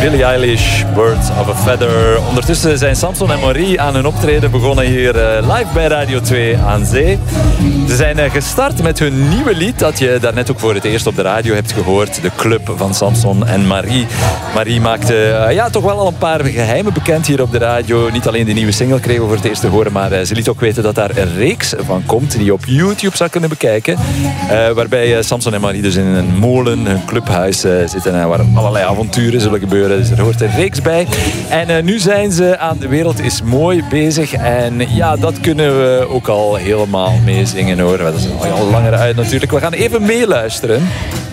Billie Eilish, Birds of a Feather. Ondertussen zijn Samson en Marie aan hun optreden begonnen hier live bij Radio 2 aan Zee. Ze zijn gestart met hun nieuwe lied dat je daarnet ook voor het eerst op de radio hebt gehoord. De Club van Samson en Marie. Marie maakte toch wel al een paar geheimen bekend hier op de radio. Niet alleen de nieuwe single kregen we voor het eerst te horen, maar ze liet ook weten dat daar een reeks van komt die je op YouTube zou kunnen bekijken. Waarbij Samson en Marie dus in een molen, een clubhuis zitten waar allerlei avonturen zullen gebeuren. Dus er hoort een reeks bij. En nu zijn ze aan De Wereld is Mooi bezig. En ja, dat kunnen we ook al helemaal meezingen hoor. Dat is al langer uit natuurlijk. We gaan even meeluisteren.